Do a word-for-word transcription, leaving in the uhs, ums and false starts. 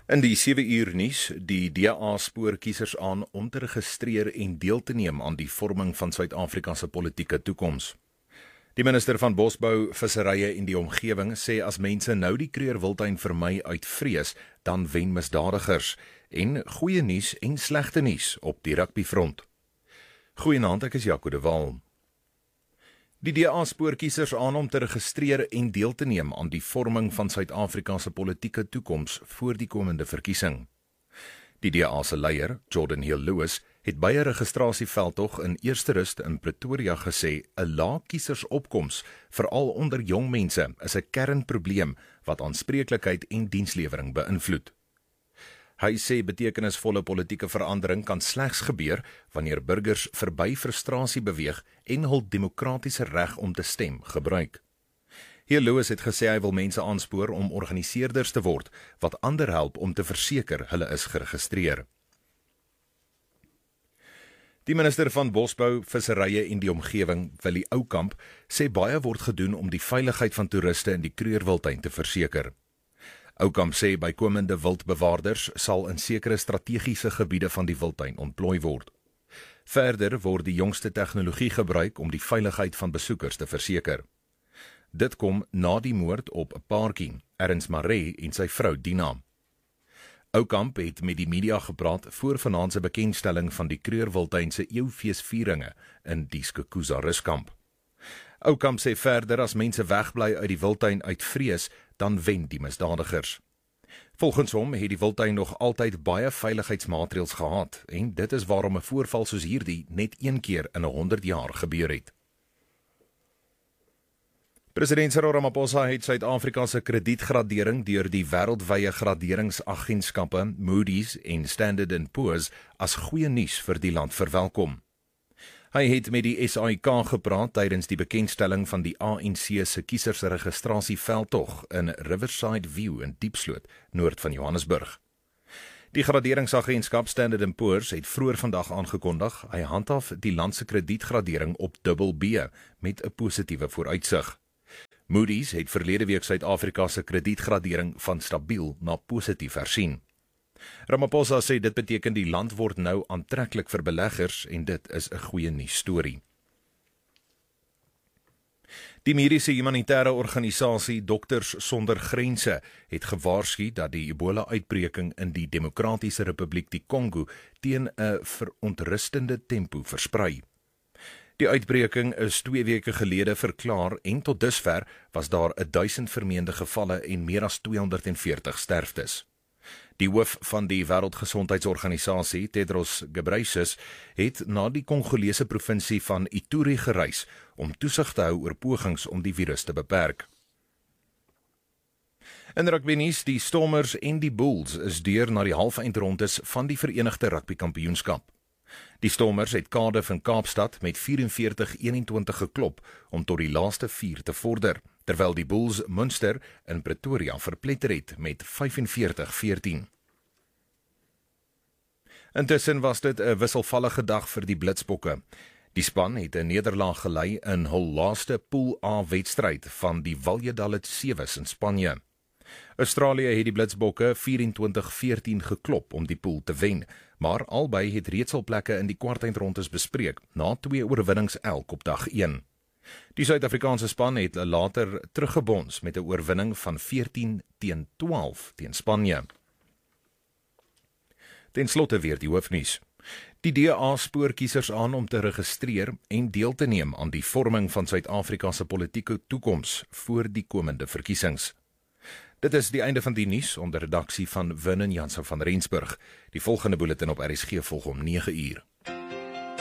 In die sewe uur nuus, die D A spoor kiesers aan om te registreer en deel te neem aan die vorming van Suid-Afrika se politieke toekoms. Die minister van Bosbou, Visserye en die Omgewing sê as mense nou die Krugerwildtuin vermy uit vrees, dan wen misdadigers, en goeie nuus en slegte nuus op die rugbyfront. Goeienaand, ek is Jaco de Waal. Die D A spoor kiesers aan om te registreer en deel te neem aan die vorming van Suid-Afrika se politieke toekoms voor die komende verkiesing. Die D A se leier, Jordan Hill-Lewis, het by 'n registrasieveldtog in Eersterust in Pretoria gesê 'n lae kiesersopkoms, veral onder jong mense, is 'n kernprobleem wat aanspreeklikheid en dienslewering beïnvloed. Hy sê betekenisvolle politieke verandering kan slegs gebeur wanneer burgers verby frustrasie beweeg en hul demokratiese reg om te stem gebruik. Heer Lewis het gesê hy wil mense aanspoor om organiseerders te word, wat ander help om te verseker hulle is geregistreer. Die minister van Bosbou, Visserye en die Omgewing, Willie Oukamp, sê baie word gedoen om die veiligheid van toeriste in die Krugerwildtuin te verseker. Oukamp sê bykomende wildbewaarders sal in sekere strategiese gebiede van die wildtuin ontplooi word. Verder word die jongste tegnologie gebruik om die veiligheid van besoekers te verseker. Dit kom na die moord op 'n paartjie, Ernst Maree en sy vrou Dina. Oukamp het met die media gepraat voor vanaand se bekendstelling van die Krugerwildtuin se eeufeesvieringe in die Skukuza ruskamp. Oukamp sê verder as mense wegbly uit die wildtuin uit vrees, dan wen die misdadigers. Volgens hom het die wildtuin nog altyd baie veiligheidsmaatreëls gehad en dit is waarom 'n voorval soos hierdie net een keer in honderd jaar gebeur het. President Cyril Ramaphosa het Suid-Afrika se kredietgradering deur die wêreldwye graderingsagentskappe Moody's en Standard and Poor's as goeie nuus vir die land verwelkom. Hy het met die S A I K gepraat tydens die bekendstelling van die A N C se kiesersregistrasieveldtog in Riverside View in Diepsloot, noord van Johannesburg. Die graderingsagentskap Standard and Poor's het vroeër vandag aangekondig hy handhaaf die land se kredietgradering op dubbel B met 'n positiewe vooruitsig. Moody's het verlede week Suid-Afrika se kredietgradering van stabiel na positief hersien. Ramaphosa sê dit beteken die land word nou aantreklik vir beleggers en dit is 'n goeie nuus storie. Die mediese humanitêre organisasie Dokters Sonder Grense het gewaarsku dat die Ebola-uitbreking in die Demokratiese Republiek die Kongo teen 'n verontrustende tempo versprei. Die uitbreking is twee weke gelede verklaar en tot dusver was daar duisend vermeende gevalle en meer as tweehonderdveertig sterftes. Die hoof van die Wêreldgesondheidsorganisasie, Tedros Ghebreyesus, het na die Kongolese provinsie van Ituri gereis om toesig te hou oor pogings om die virus te beperk. In rugbynuus, die Stormers en die Bulls is deur na die halfeindrondes van die Verenigde Rugbykampioenskap. Die Stormers het Cardiff en Kaapstad met vyf-en-veertig eenentwintig geklop om tot die laaste vier te vorder, terwyl die Bulls Munster in Pretoria verpletter het met vyf-en-veertig veertien. Intussen was dit 'n wisselvallige dag vir die Blitsbokke. Die span het 'n nederlaag gelei in hul laaste Pool A wedstryd van die Valladolid Sevens in Spanje. Australië het die Blitsbokke vyf-en-twintig veertien geklop om die pool te wen, maar albei het reeds al plekke in die kwartfinale bespreek, na twee oorwinnings elk op dag een. Die Suid-Afrikaanse span het later teruggebons met 'n oorwinning van veertien teen twaalf teen Spanje. Ten slotte weer die hoofnuus. Die D A spoor kiesers aan om te registreer en deel te neem aan die vorming van Suid-Afrika se politieke toekoms voor die komende verkiesings. Dit is die einde van die nuus onder redaksie van Vernon Jansen van Rensburg. Die volgende bulletin op R S G volg om nege uur.